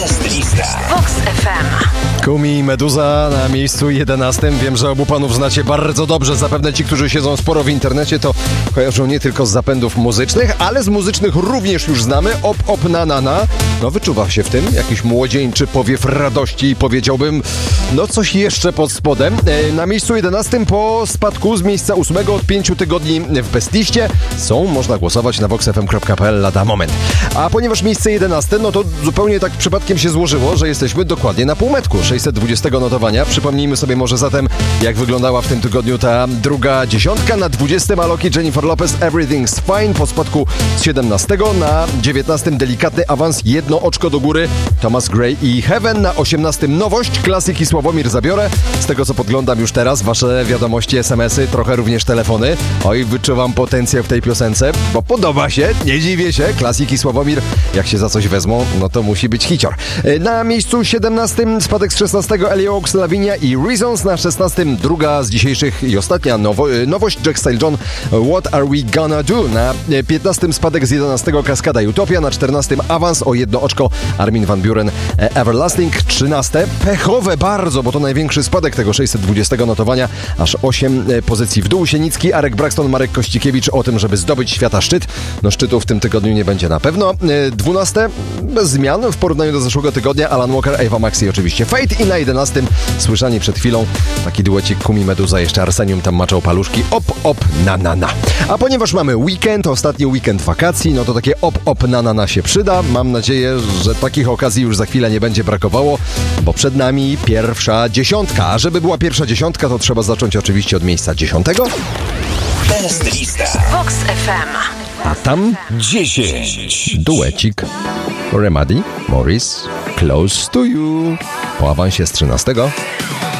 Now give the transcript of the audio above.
Lista. Vox FM. Kumi i Meduza na miejscu 11. Wiem, że obu panów znacie bardzo dobrze. Zapewne ci, którzy siedzą sporo w internecie, to kojarzą nie tylko z zapędów muzycznych, ale z muzycznych również już znamy. Op, op, na, na, na. No wyczuwa się w tym jakiś młodzieńczy powiew radości i powiedziałbym, no coś jeszcze pod spodem. Na miejscu 11 po spadku z miejsca 8 od 5 tygodni w Bestliście można głosować na voxfm.pl lada moment. A ponieważ miejsce 11, no to zupełnie tak przypadkiem się złożyło, że jesteśmy dokładnie na półmetku 620 notowania. Przypomnijmy sobie może zatem, jak wyglądała w tym tygodniu ta druga dziesiątka. Na 20 Aloki Jennifer Lopez Everything's Fine po spadku z 17. Na 19 delikatny awans, jedno oczko do góry Thomas Gray i Heaven. Na 18 nowość, klasyki Sławomir Zabiorę. Z tego co podglądam już teraz, wasze wiadomości, SMS-y, trochę również telefony. Oj, wyczuwam potencjał w tej piosence, bo podoba się, nie dziwię się. Klasiki Sławomir, jak się za coś wezmą, no to musi być hicior. Na miejscu 17 spadek z 16 Ellie Oaks, Lavinia i Reasons. Na 16 druga z dzisiejszych i ostatnia nowość Jack Style John What Are We Gonna Do. Na 15 spadek z 11 Kaskada Utopia. Na 14 awans o jedno oczko Armin van Buuren Everlasting. 13 pechowe bardzo, bo to największy spadek tego 620 notowania, aż 8 pozycji w dół. Sienicki, Arek Braxton, Marek Kościkiewicz o tym, żeby zdobyć świata szczyt. No szczytu w tym tygodniu nie będzie na pewno. 12 bez zmian w porównaniu do zeszłego tygodnia Alan Walker, Ava Max i oczywiście Fate. I na 11 słyszani przed chwilą taki duecik Kumi Meduza, jeszcze Arsenium tam maczał paluszki. Op, op, na, na, na. A ponieważ mamy weekend, ostatni weekend wakacji, no to takie op, op, na, na, na się przyda. Mam nadzieję, że takich okazji już za chwilę nie będzie brakowało, bo przed nami pierwsza dziesiątka. A żeby była pierwsza dziesiątka, to trzeba zacząć oczywiście od miejsca 10. Best Lista. Vox FM. A tam 10. duecik Remedy, Morris, Close to You po awansie z 13.